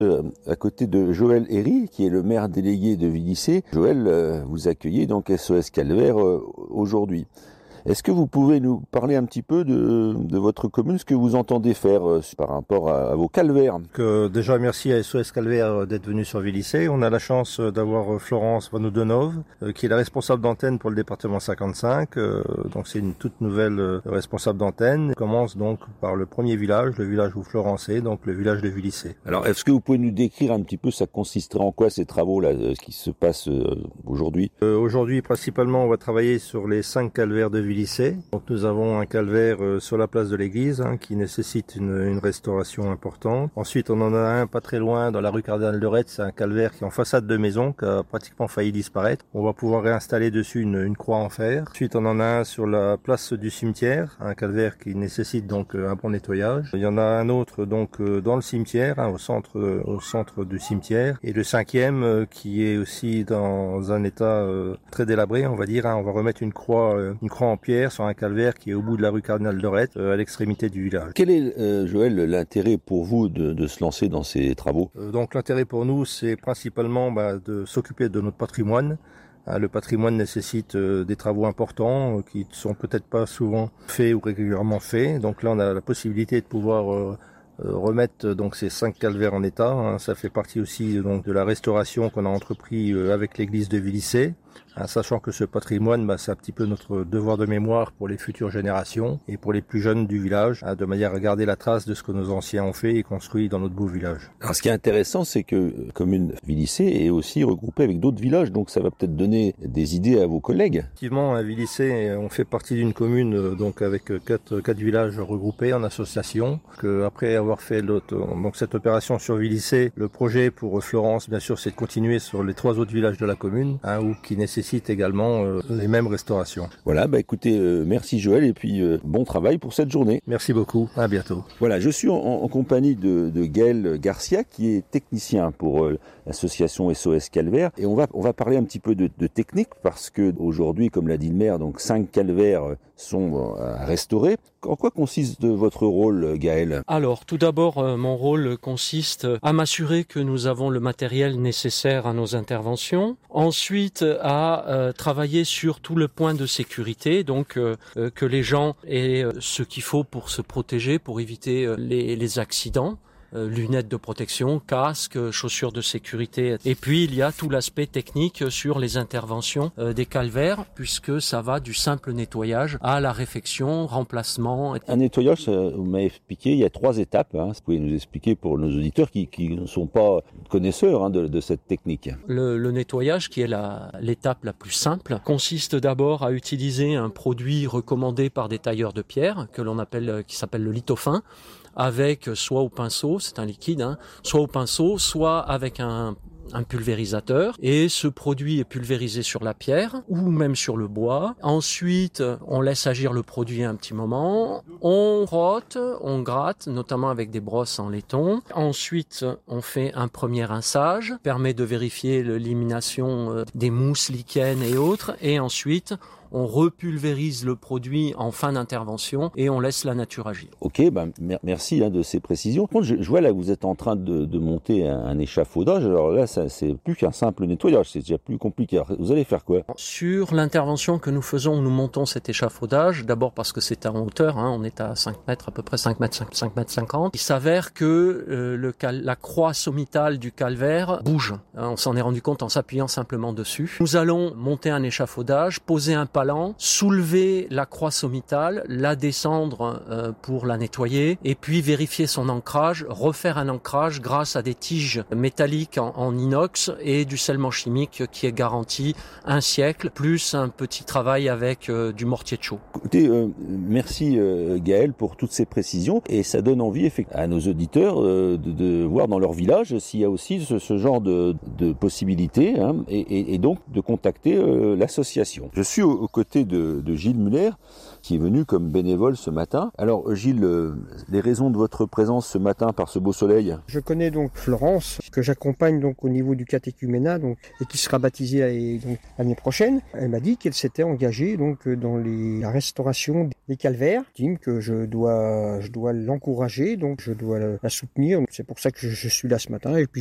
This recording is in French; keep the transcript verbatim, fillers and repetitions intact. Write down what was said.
euh, à côté de Joël Herry, qui est le maire délégué de Villicé. Joël, euh, vous accueillez donc S O S Calvaire euh, aujourd'hui. Est-ce que vous pouvez nous parler un petit peu de, de votre commune, ce que vous entendez faire euh, par rapport à, à vos calvaires? Que, déjà, merci à S O S Calvaire d'être venu sur Villicé. On a la chance d'avoir Florence Vanodonov, euh, qui est la responsable d'antenne pour le département cinquante-cinq. Euh, donc c'est une toute nouvelle euh, responsable d'antenne. On commence donc par le premier village, le village où Florence est, donc le village de Villicé. Alors, est-ce que vous pouvez nous décrire un petit peu, ça consisterait en quoi ces travaux-là, euh, ce qui se passe euh, aujourd'hui? euh, Aujourd'hui, principalement, on va travailler sur les cinq calvaires de Villicé. Donc nous avons un calvaire euh, sur la place de l'église hein, qui nécessite une, une restauration importante. Ensuite on en a un pas très loin dans la rue Cardinal de Retz, c'est un calvaire qui est en façade de maison, qui a pratiquement failli disparaître. On va pouvoir réinstaller dessus une, une croix en fer. Ensuite on en a un sur la place du cimetière, un calvaire qui nécessite donc un bon nettoyage. Il y en a un autre donc dans le cimetière, hein, au centre au centre du cimetière. Et le cinquième euh, qui est aussi dans un état euh, très délabré, on va dire. Hein, on va remettre une croix, euh, une croix en pierre sur un calvaire qui est au bout de la rue Cardinal de Retz, euh, à l'extrémité du village. Quel est, euh, Joël, l'intérêt pour vous de, de se lancer dans ces travaux? euh, Donc l'intérêt pour nous, c'est principalement bah, de s'occuper de notre patrimoine. Hein, le patrimoine nécessite euh, des travaux importants euh, qui ne sont peut-être pas souvent faits ou régulièrement faits. Donc là, on a la possibilité de pouvoir euh, euh, remettre donc ces cinq calvaires en état. Hein. Ça fait partie aussi donc de la restauration qu'on a entrepris euh, avec l'église de Villicé. Hein, sachant que ce patrimoine, bah, c'est un petit peu notre devoir de mémoire pour les futures générations et pour les plus jeunes du village, hein, de manière à garder la trace de ce que nos anciens ont fait et construit dans notre beau village. Alors, ce qui est intéressant, c'est que la commune Villicé est aussi regroupée avec d'autres villages, donc ça va peut-être donner des idées à vos collègues. Effectivement, à Villicé, on fait partie d'une commune donc avec quatre, quatre villages regroupés en association. Que après avoir fait l'autre, donc cette opération sur Villicé, le projet pour Florence, bien sûr, c'est de continuer sur les trois autres villages de la commune, hein, où qui nécessitent également euh, les mêmes restaurations. Voilà, bah écoutez, euh, merci Joël et puis euh, bon travail pour cette journée. Merci beaucoup, à bientôt. Voilà, je suis en, en compagnie de, de Gaël Garcia qui est technicien pour euh, l'association S O S Calvaire et on va on va parler un petit peu de, de technique parce que aujourd'hui, comme l'a dit le maire, donc cinq calvaires sont euh, à restaurer. En quoi consiste votre rôle, Gaël? Alors, tout d'abord, euh, mon rôle consiste à m'assurer que nous avons le matériel nécessaire à nos interventions. Ensuite, à euh, travailler sur tout le point de sécurité, donc euh, euh, que les gens aient euh, ce qu'il faut pour se protéger, pour éviter euh, les, les accidents. Euh, lunettes de protection, casque, chaussures de sécurité. Et puis il y a tout l'aspect technique sur les interventions euh, des calvaires, puisque ça va du simple nettoyage à la réfection, remplacement. Un nettoyage, vous m'avez expliqué, il y a trois étapes. Hein. Vous pouvez nous expliquer pour nos auditeurs qui, qui ne sont pas connaisseurs hein, de, de cette technique. Le, le nettoyage, qui est la, l'étape la plus simple, consiste d'abord à utiliser un produit recommandé par des tailleurs de pierre, que l'on appelle, qui s'appelle le lithofin, avec soit au pinceau, c'est un liquide, hein, soit au pinceau, soit avec un, un pulvérisateur. Et ce produit est pulvérisé sur la pierre ou même sur le bois. Ensuite, on laisse agir le produit un petit moment. On rote, on gratte, notamment avec des brosses en laiton. Ensuite, on fait un premier rinçage, permet de vérifier l'élimination des mousses, lichens et autres. Et ensuite, on repulvérise le produit en fin d'intervention et on laisse la nature agir. Ok, ben, merci hein, de ces précisions. Par contre, je, je vois là que vous êtes en train de, de monter un, un échafaudage. Alors là, ça, c'est plus qu'un simple nettoyage, c'est déjà plus compliqué. Alors, vous allez faire quoi? Sur l'intervention que nous faisons, nous montons cet échafaudage, d'abord parce que c'est en hauteur, hein, on est à cinq mètres, à peu près cinq mètres, cinq mètres cinquante. Il s'avère que euh, le cal- la croix sommitale du calvaire bouge. Hein, on s'en est rendu compte en s'appuyant simplement dessus. Nous allons monter un échafaudage, poser un pas soulever la croix sommitale, la descendre euh, pour la nettoyer et puis vérifier son ancrage, refaire un ancrage grâce à des tiges métalliques en, en inox et du scellement chimique qui est garanti un siècle, plus un petit travail avec euh, du mortier de chaux. Écoutez, euh, merci euh, Gaël pour toutes ces précisions et ça donne envie à nos auditeurs euh, de, de voir dans leur village s'il y a aussi ce, ce genre de, de possibilités hein, et, et, et donc de contacter euh, l'association. Je suis au côtés de, de Gilles Muller, qui est venu comme bénévole ce matin. Alors Gilles, euh, les raisons de votre présence ce matin par ce beau soleil? Je connais donc Florence, que j'accompagne donc au niveau du catéchuménat, donc, et qui sera baptisée euh, donc, l'année prochaine. Elle m'a dit qu'elle s'était engagée donc, dans les, la restauration des calvaires. Elle dit que je dois, je dois l'encourager, donc je dois la soutenir. C'est pour ça que je, je suis là ce matin. Et puis